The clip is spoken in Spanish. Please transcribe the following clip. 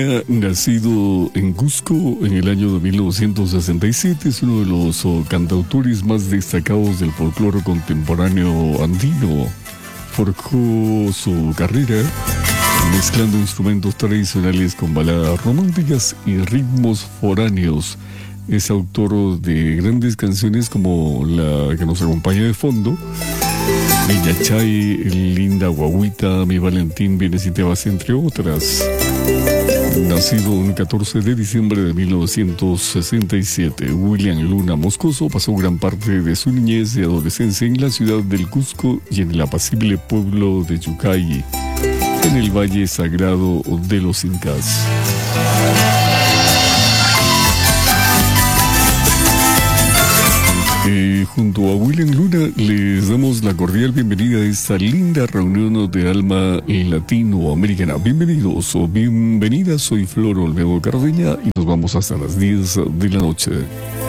Luna, nacido en Cusco en el año de 1967, es uno de los cantautores más destacados del folclore contemporáneo andino. Forjó su carrera mezclando instrumentos tradicionales con baladas románticas y ritmos foráneos. Es autor de grandes canciones como la que nos acompaña de fondo, Bella Chay, Linda Guaguita, Mi Valentín Vienes y te vas, entre otras. Nacido el 14 de diciembre de 1967, William Luna Moscoso pasó gran parte de su niñez y adolescencia en la ciudad del Cusco y en el apacible pueblo de Yucay, en el Valle Sagrado de los Incas. Junto a William Luna les damos la cordial bienvenida a esta linda reunión de alma latinoamericana. Bienvenidos o bienvenidas, soy Flor Olmedo Cardeña y nos vamos hasta las 10 de la noche.